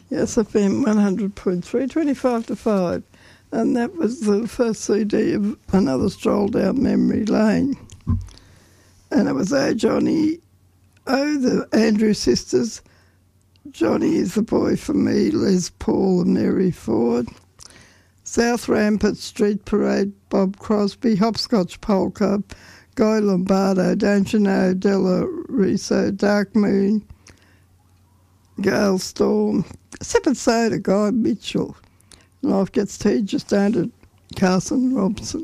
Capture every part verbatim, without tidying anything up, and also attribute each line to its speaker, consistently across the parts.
Speaker 1: Yes, F M one hundred point three, twenty-five to five. And that was the first C D of Another Stroll Down Memory Lane. And it was Oh Johnny, Oh the Andrews Sisters, Johnny is the Boy for Me, Les Paul and Mary Ford, South Rampart Street Parade, Bob Crosby, Hopscotch Polka, Guy Lombardo, Don't You Know, Della Riso, Dark Moon, Gale Storm, Sip and Soda, Guy Mitchell. Life Gets Tea, Just Don't It, Carson Robson.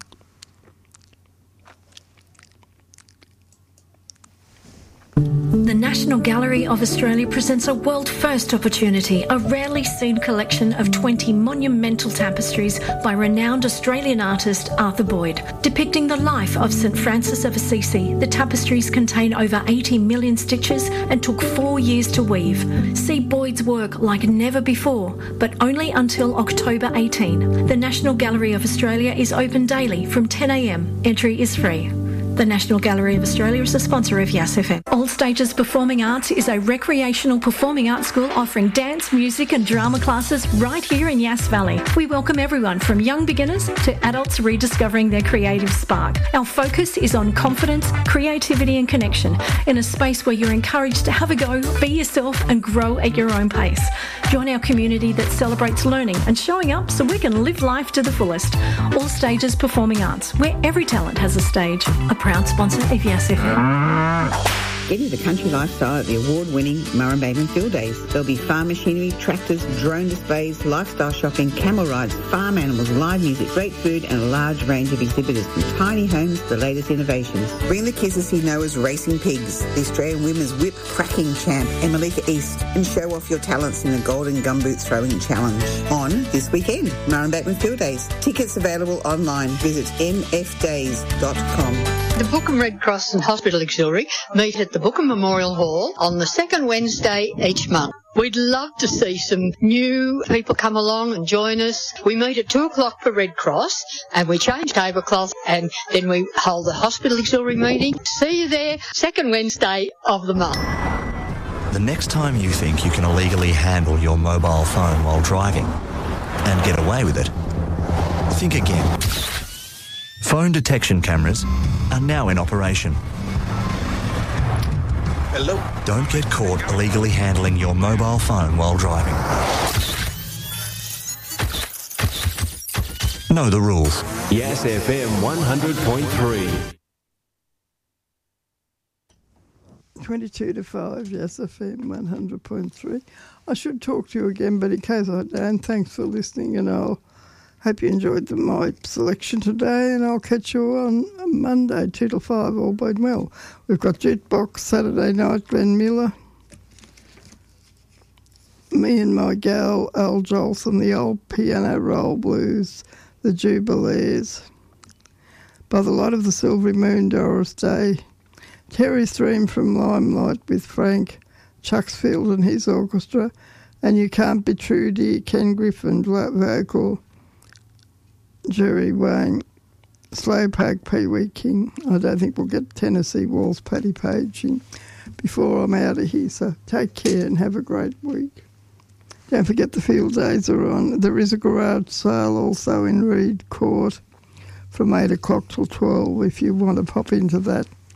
Speaker 2: The National Gallery of Australia presents a world-first opportunity, a rarely seen collection of twenty monumental tapestries by renowned Australian artist Arthur Boyd. Depicting the life of Saint Francis of Assisi, the tapestries contain over eighty million stitches and took four years to weave. See Boyd's work like never before, but only until October eighteenth. The National Gallery of Australia is open daily from ten a m. Entry is free. The National Gallery of Australia is a sponsor of Yass F M. All Stages Performing Arts is a recreational performing arts school offering dance, music and drama classes right here in Yass Valley. We welcome everyone from young beginners to adults rediscovering their creative spark. Our focus is on confidence, creativity and connection in a space where you're encouraged to have a go, be yourself and grow at your own pace. Join our community that celebrates learning and showing up so we can live life to the fullest. All Stages Performing Arts, where every talent has a stage. A proud sponsor of Yass F M.
Speaker 3: Get into country lifestyle at the award-winning Murrum Bateman Field Days. There'll be farm machinery, tractors, drone displays, lifestyle shopping, camel rides, farm animals, live music, great food and a large range of exhibitors from tiny homes to the latest innovations. Bring the kids to see Noah's Racing Pigs, the Australian Women's Whip Cracking Champ, and Malika East, and show off your talents in the Golden Gumboot Throwing Challenge on this weekend, Murrum Bateman Field Days. Tickets available online. Visit m f days dot com.
Speaker 4: The Bookham Red Cross and Hospital Auxiliary meet at the Bookham Memorial Hall on the second Wednesday each month. We'd love to see some new people come along and join us. We meet at two o'clock for Red Cross and we change tablecloth and then we hold the Hospital Auxiliary meeting. See you there, second Wednesday of the month.
Speaker 5: The next time you think you can illegally handle your mobile phone while driving and get away with it, think again. Phone detection cameras are now in operation.
Speaker 6: Hello.
Speaker 5: Don't get caught illegally handling your mobile phone while driving. Know the rules.
Speaker 6: Yass F M one hundred point three.
Speaker 1: twenty-two to five, Yass F M one hundred point three. I should talk to you again, but in case I don't, thanks for listening, and I'll hope you enjoyed the, my selection today, and I'll catch you on Monday, two till five, all being well. We've got Jukebox Saturday night, Glenn Miller, me and my gal, Al Jolson, the Old Piano Roll Blues, the Jubilees, By the Light of the Silvery Moon, Doris Day, Terry Stream from Limelight with Frank Chucksfield and his orchestra, and You Can't Be True, Dear, Ken Griffin, vocal, Jerry Wayne, Slowpoke, Pee Wee King. I don't think we'll get Tennessee Walls, Paddy Page in before I'm out of here, so take care and have a great week. Don't forget the field days are on. There is a garage sale also in Reed Court from eight o'clock till twelve if you want to pop into that.